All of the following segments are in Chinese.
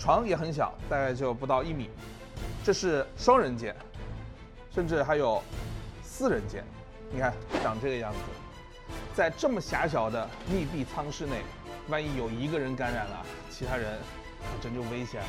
床也很小，大概就不到1米。这是双人间，甚至还有4人间，你看长这个样子。在这么狭小的密闭舱室内，万一有1个人感染了，其他人可真就危险了。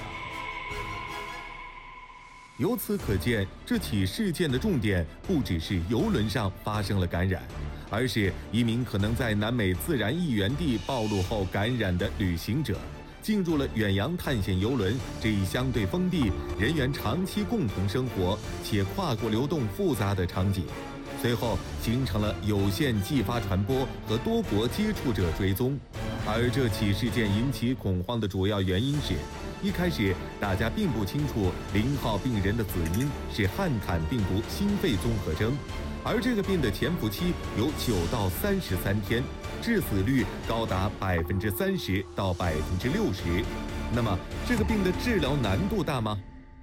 由此可见，这起事件的重点不只是邮轮上发生了感染，而是一名可能在南美自然疫源地暴露后感染的旅行者，进入了远洋探险邮轮这一相对封闭、人员长期共同生活且跨国流动复杂的场景，随后形成了有限继发传播和多国接触者追踪。而这起事件引起恐慌的主要原因是，一开始大家并不清楚0号病人的死因是汉坦病毒心肺综合征，而这个病的潜伏期有9到33天，致死率高达30%到60%。那么，这个病的治疗难度大吗？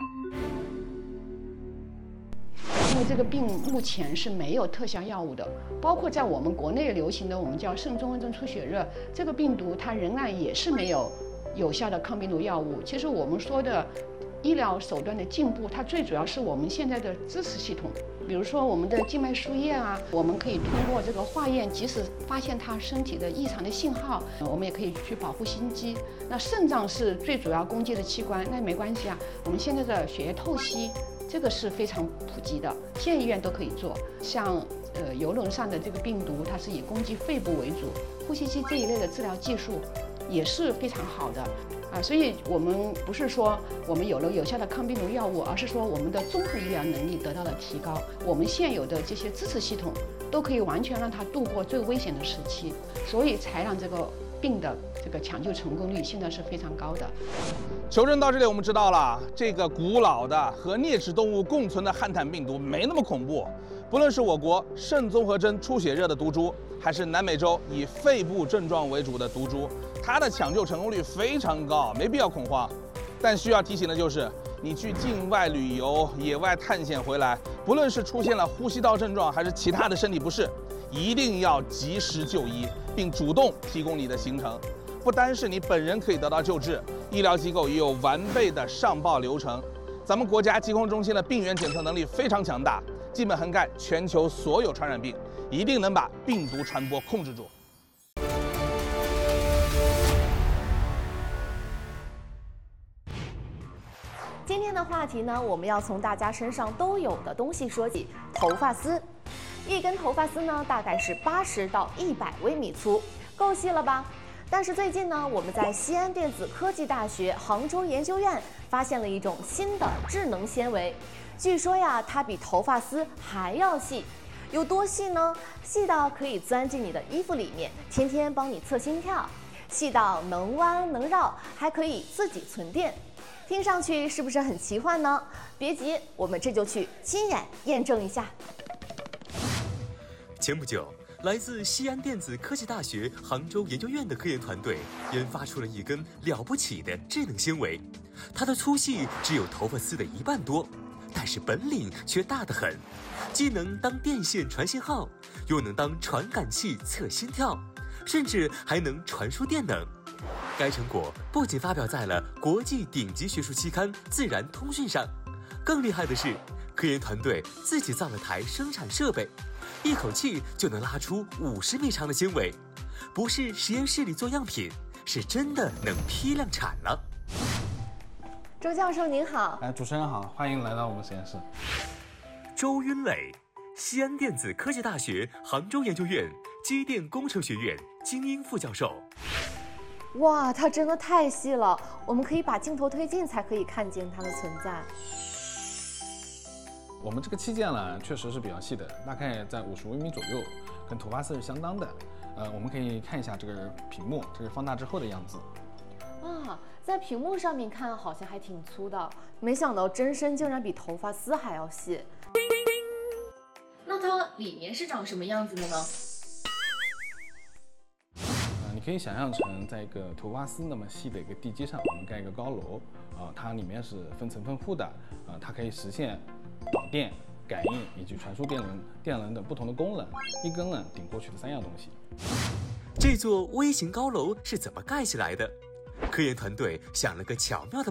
因为这个病目前是没有特效药物的，包括在我们国内流行的我们叫肾综合征出血热，这个病毒它仍然也是没有效的抗病毒药物。其实我们说的医疗手段的进步，它最主要是我们现在的支持系统，比如说我们的静脉输液啊，我们可以通过这个化验及时发现它身体的异常的信号，我们也可以去保护心肌。那肾脏是最主要攻击的器官，那没关系啊，我们现在的血液透析这个是非常普及的，现在医院都可以做。像邮轮上的这个病毒，它是以攻击肺部为主，呼吸机这一类的治疗技术也是非常好的。所以我们不是说我们有了有效的抗病毒药物，而是说我们的综合医疗能力得到了提高，我们现有的这些支持系统都可以完全让它度过最危险的时期，所以才让这个病的这个抢救成功率现在是非常高的。 求证到这里，我们知道了这个古老的和啮齿动物共存的汉坦病毒没那么恐怖。不论是我国肾综合征出血热的毒株，还是南美洲以肺部症状为主的毒株，它的抢救成功率非常高，没必要恐慌。但需要提醒的就是，你去境外旅游、野外探险回来，不论是出现了呼吸道症状，还是其他的身体不适，一定要及时就医，并主动提供你的行程。不单是你本人可以得到救治，医疗机构也有完备的上报流程。咱们国家疾控中心的病原检测能力非常强大，基本涵盖全球所有传染病，一定能把病毒传播控制住。 今天的话题呢，我们要从大家身上都有的东西说起，头发丝。一根头发丝呢，大概是80到100微米粗，够细了吧？但是最近呢，我们在西安电子科技大学杭州研究院发现了一种新的智能纤维，据说呀，它比头发丝还要细。有多细呢？细到可以钻进你的衣服里面，天天帮你测心跳；细到能弯能绕，还可以自己存电。听上去是不是很奇幻呢？别急，我们这就去亲眼验证一下。 前不久，来自西安电子科技大学杭州研究院的科研团队研发出了一根了不起的智能纤维，它的粗细只有头发丝的1半多，但是本领却大得很，既能当电线传信号，又能当传感器测心跳，甚至还能传输电能。该成果不仅发表在了国际顶级学术期刊《自然通讯》上，更厉害的是，科研团队自己造了台生产设备，一口气就能拉出50米长的纤维，不是实验室里做样品，是真的能批量产了。 周教授您好。 主持人好，欢迎来到我们实验室。 周云磊，西安电子科技大学杭州研究院机电工程学院精英副教授。 哇，它真的太细了，我们可以把镜头推近才可以看见它的存在。 我们这个器件呢，确实是比较细的，大概在50微米左右，跟头发丝是相当的。我们可以看一下这个屏幕，这是放大之后的样子。 哇，在屏幕上面看好像还挺粗的，没想到真身竟然比头发丝还要细。那它里面是长什么样子的呢？ 你可以想象成在一个头发丝那么细的一个地基上，我们盖一个高楼，它里面是分层分户的，它可以实现导电、感应以及传输电能等不同的功能，一根呢顶过去的3样东西。 这座微型高楼是怎么盖起来的？科研团队想了个巧妙的